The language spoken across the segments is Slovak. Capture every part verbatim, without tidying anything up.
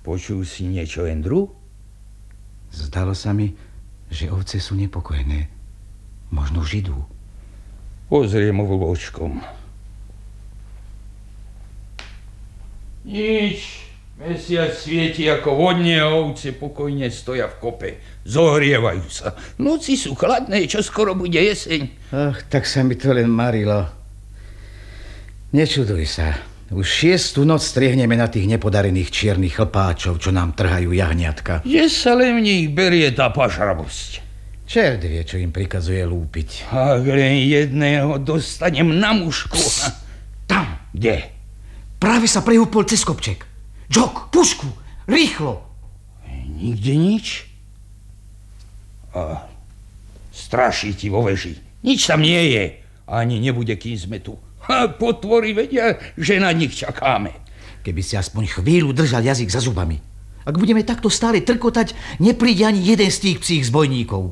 Počul si niečo, Andrew? Zdalo sa mi, že ovce sú nepokojné. Možno židú. Pozriem očkom. Nič. Mesiac svieti ako vodne a ovce pokojne stoja v kope. Zohrievajú sa. Noci sú chladné, čo skoro bude jeseň. Ach, tak sa mi to len marilo. Nečuduj sa. Už šiestu noc striehneme na tých nepodarených čiernych chlpáčov, čo nám trhajú jahniatka. Že sa len v nich berie tá pašravosť. Čert vie, čo im prikazuje lúpiť. Ak len jedného dostanem na mušku. Tam. Kde? Práve sa prehúpol cez kopček. Džok, pušku, rýchlo. Nikde nič. A straší ti vo veži. Nič tam nie je. Ani nebude, kým sme tu. A potvory vedia, že na nich čakáme. Keby si aspoň chvíľu držal jazyk za zubami. Ak budeme takto stále trkotať, nepríde ani jeden z tých psích zbojníkov.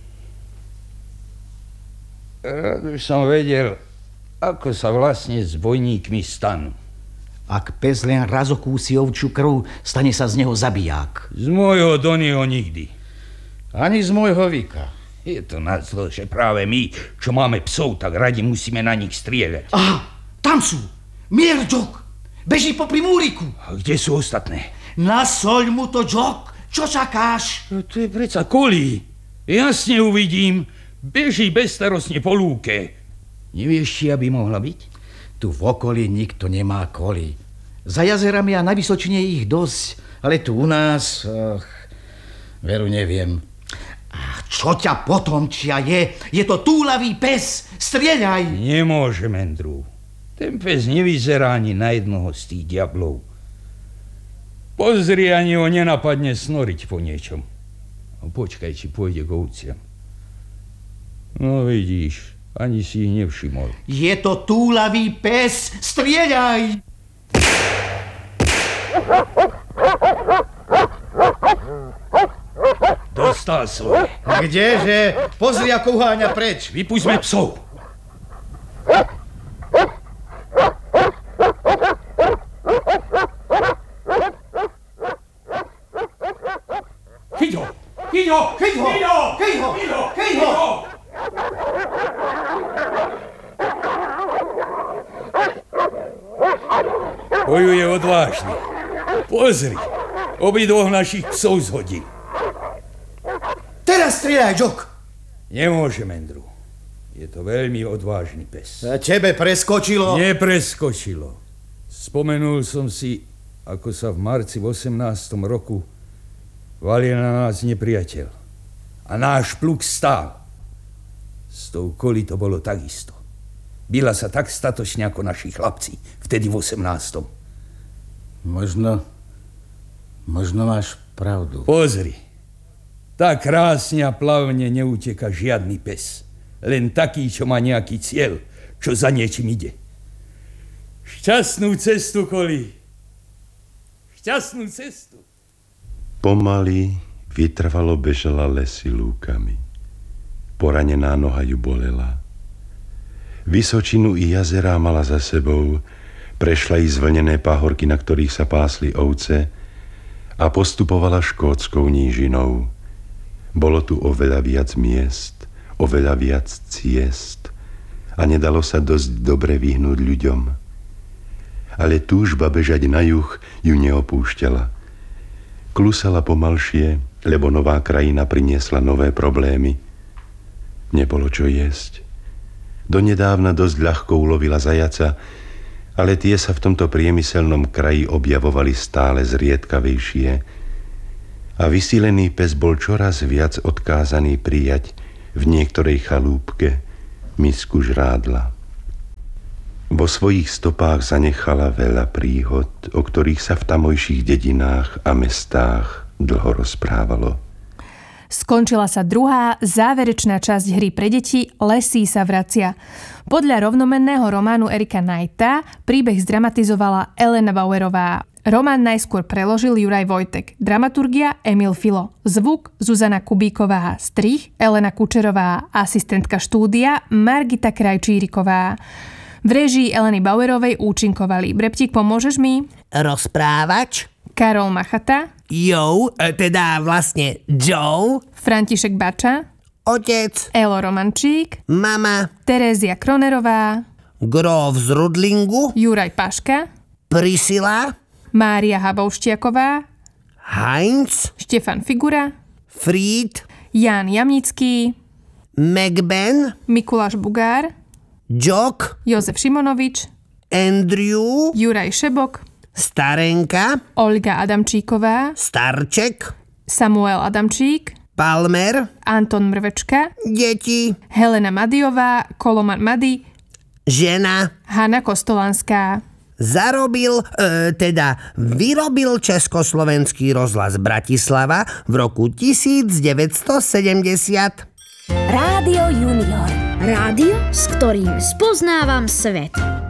Rád by som vedel, ako sa vlastne zbojníkmi stanú. Ak pes len raz okúsi ovčiu krv, stane sa z neho zabiják. Z môjho Donnyho nikdy. Ani z môjho Vika. Je to nazlo, že práve my, čo máme psov, tak radi musíme na nich strieľať. Aha, tam sú. Mier, Džok. Beží popri múriku. A kde sú ostatné? Nasoľ mu to, Džok. Čo čakáš? No, to je predsa Kolí. Jasne uvidím. Beží bezstarostne po lúke. Nevieš, či aby mohla byť? Tu v okolí nikto nemá Kolí. Za jazerami a na Vysočine ich dosť, ale tu u nás, ach, veru neviem. Ach, čo ťa potomčia je? Je to túlavý pes. Strieľaj. Nemôžem, Andrew. Ten pes nevyzerá ani na jednoho z tých diablov. Pozri, ani ho nenapadne snoriť po niečom. No, počkaj, či pôjde k ovciam. No vidíš, ani si ich nevšimol. Je to túlavý pes. Strieľaj. Dostal svoje. Kdeže? Pozri, ako uháňa preč. Vypúšťme psov. Chyť ho! Chyť ho! Chyť ho! Chyť ho! Chyť ho! Chyť ho! Chyť ho! Bojuje odvážne. Pozri, obidvoch našich psov zhodil. Teraz strieľaj, Džok. Nemôžem, Andrew. Je to veľmi odvážny pes. A tebe preskočilo? Nepreskočilo. Spomenul som si, ako sa v marci v osemnástom roku valil na nás nepriateľ. A náš pluk stál. S tou Kolí to bolo takisto. Bila sa tak statočne ako naši chlapci, vtedy v osemnástom. Možno, možno máš pravdu. Pozri, tak krásne a plavne neuteka žiadny pes. Len taký, čo má nejaký cieľ, čo za niečím ide. Šťastnú cestu, Kolí. Šťastnú cestu. Pomaly, vytrvalo bežala lesy lúkami. Poranená noha ju bolela. Vysočinu i jazerá mala za sebou, prešla i zvlnené pahorky, na ktorých sa pásli ovce a postupovala škótskou nížinou. Bolo tu oveľa viac miest, oveľa viac ciest a nedalo sa dosť dobre vyhnúť ľuďom. Ale túžba bežať na juh ju neopúšťala. Klusala pomalšie, lebo nová krajina priniesla nové problémy. Nebolo čo jesť. Donedávna dosť ľahko ulovila zajaca, ale tie sa v tomto priemyselnom kraji objavovali stále zriedkavejšie a vysílený pes bol čoraz viac odkázaný prijať v niektorej chalúbke misku žrádla. Vo svojich stopách zanechala veľa príhod, o ktorých sa v tamojších dedinách a mestách dlho rozprávalo. Skončila sa druhá, záverečná časť hry pre deti Lesí sa vracia. Podľa rovnomenného románu Erika Knighta príbeh zdramatizovala Elena Bauerová. Román najskôr preložil Juraj Vojtek, dramaturgia Emil Filo, zvuk Zuzana Kubíková, strih Elena Kučerová, asistentka štúdia Margita Krajčíriková. V réžii Eleny Bauerovej účinkovali. Breptík, pomôžeš mi? Rozprávač, Karol Machata, Jo, teda vlastne Joe, František Bača, otec, Elo Romančík, mama, Terézia Kronerová, Grof z Rudlingu, Juraj Paška, Priscila, Mária Habouštiaková, Heinz, Štefan Figura, Fried, Ján Jamnický, McBen, Mikuláš Bugár, Jock, Jozef Šimonovič, Andrew, Juraj Šebok, Starenka, Olga Adamčíková, Starček, Samuel Adamčík, Palmer, Anton Mrvečka, deti, Helena Madiová, Koloman Madi, žena. Hanna Kostolanská. Zarobil, e, teda vyrobil Československý rozhlas Bratislava v roku devätnásťsedemdesiat. Rádio Junior. Rádio, s ktorým spoznávam svet.